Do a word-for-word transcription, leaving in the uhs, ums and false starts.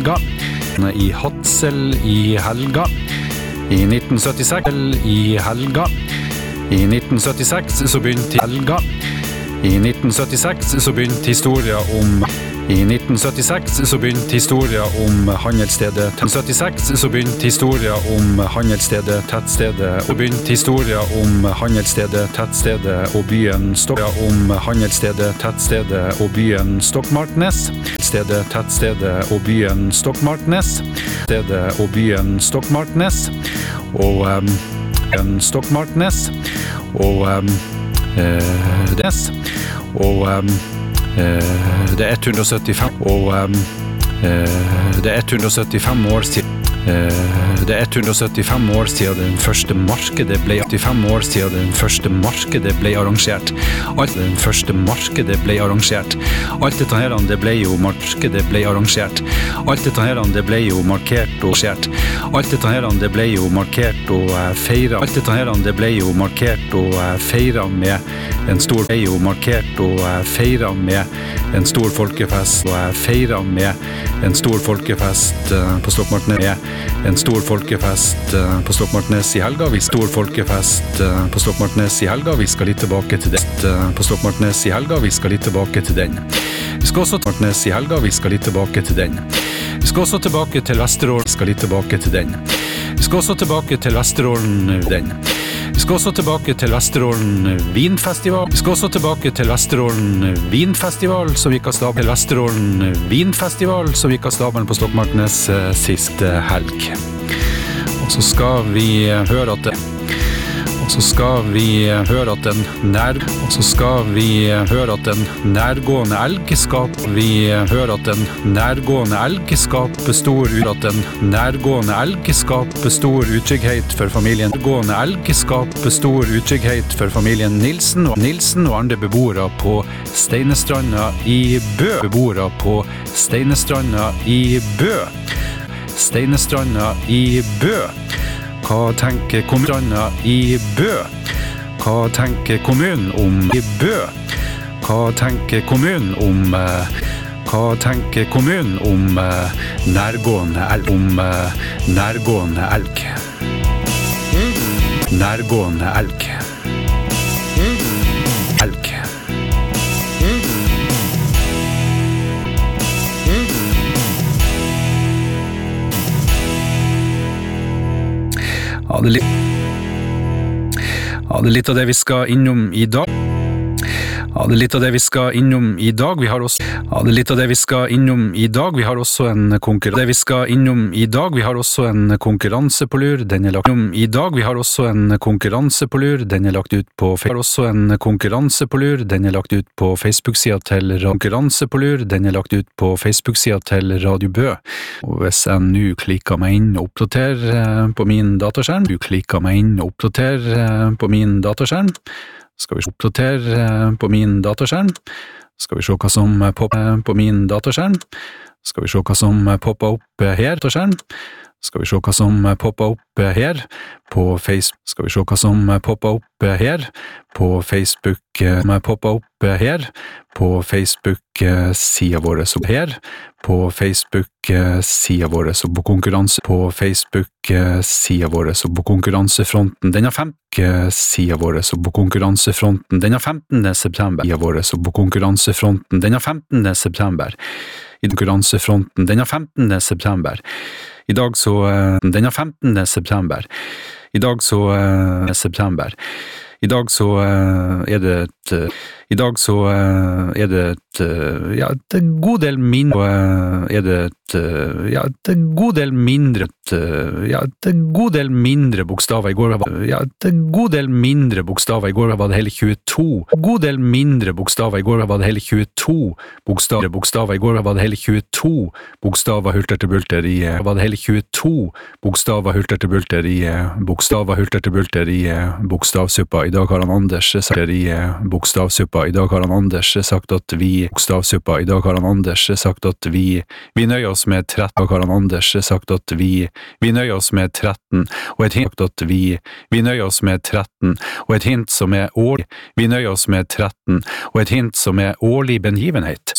helga. I Hadsel i helga. I nitten syttiseks i helga. I nitten syttiseks så begynte helga. I nitten syttiseks så begynte historia om I nitten syttiseks så begynte historia om handelsstedet nitten syttiseks så begynte historia om handelsstedet tettstedet og begynte historia om handelsstedet tettstedet og byen Stokka om handelsstedet tettstedet og byen Stokmarknes stedet tettstedet og byen Stokmarknes stedet og byen Stokmarknes og um, en Stokmarknes og um, eh, des og um, det er ett hundre og syttifem og um, det er ett hundre og syttifem år siden det er ett hundre og syttifem år siden den første markedet ble åttifem år siden den første markedet ble arrangert alt den første markedet ble arrangert alt dette her det ble jo markedet ble arrangert alt dette her det ble jo markert og skjert alt dette her det ble jo markert og feiret alt dette her det ble jo markert og feiret med en stor ble jo markert og feiret med en stor folkefest og feiret med en stor folkefest på Stokmarknes en stor folkefest på Stokmarknes i helga vi stor folkefest på Stokmarknes i helga vi skal litt tilbake til det på Stokmarknes i helga vi skal litt tilbake til den vi skal også Stokmarknes i helga vi skal litt tilbake til den vi skal også tilbake til Vesterålen skal litt tilbake til den vi skal også tilbake til Vesterålen den Vi skal også tilbake til Vesterålen Vinfestival. Vi skal også tilbake til Vesterålen Vinfestival, som gikk av stabelen til Vesterålen Vinfestival, som gikk av stabelen på Stokmarknes sist helg. Og så skal vi høre at det Og så skal vi høre at en nær Og så skal vi høre at en nærgående elgskap vi hører at en nærgående elgskap bestor at en nærgående elgskap bestor utrygghet for familien nærgående elgskap bestor utrygghet for familien Nilsen og Nilsen og andre beboere på Steinestranda i Bø beboere på Steinestranda i Bø Steinestranda i Bø Hva tenker kommunene i Bø? Hva tenker kommunen om i Bø? Hva tenker kommunen om Hva tenker kommunen om nærgående elg om nærgående elg? Nærgående elg. Elg. Ja, det er litt, ja, det er litt av det vi skal innom i dag. Ja, det er litt av det vi skal innom i dag. Vi har også, ja, det er litt av det vi skal innom i dag. Vi har også en konkurranse. Det vi skal innom i dag. Vi har også en konkurranse på lur. Den er lagt innom i dag. Vi har også en konkurranse på lur. Den er lagt ut på Vi har også en konkurranse på lur. Den er lagt ut på Facebook-sida til konkurranse på lur. Den er lagt ut på Facebook-sida til Radio Bø. Og hvis jeg nå klikker meg inn og oppdaterer på min dataskjerm, du klikker meg inn og oppdaterer på min dataskjerm, skal vi oppdatere på min dataskjerm. Skal vi se hva som popper på min dataskjerm. Skal vi se hva som popper opp her på dataskjerm. Skal vi se hva som popper opp her på Facebook. Skal vi se hva som popper opp her på Facebook. Popper opp her på Facebook-sida vår og her på Facebook-sida vår og på konkurranse på Facebook-sida vår og på konkurransefronten. Den er femtende-sida vår og på konkurransefronten. Den er femtende september. Sida vår og på konkurransefronten. Den er femtende september. I konkurransefronten. Den er femtende september. I dag så, den er femtende september. I dag så, september. I dag så er det et, i dag så er det et, ja, et god del mindre, er det et, ja, et god del mindre, ja, et god del mindre bokstaver. I går var, ja, et god del mindre bokstaver. I går var det hele tjueto. God del mindre bokstaver. I går var det hele tjueto bokstaver. Bokstaver. I går var det hele tjueto bokstaver hulter til bulter i, var det hele tjueto bokstaver hulter til bulter i, bokstaver hulter til bulter i bokstavsuppa. I dag har han Anders sagt i bokstavsuppa. I dag har han Anders sagt at vi bokstavsuppa. I dag har han Anders sagt at vi vi nøyer oss med tretten. I dag har han Anders sagt at vi vi nøyer oss med tretten. Og et hint at vi vi nøyer oss med tretten. Og et hint som er årlig. Vi nøyer oss med tretten. Og et hint som er årlig begivenhet.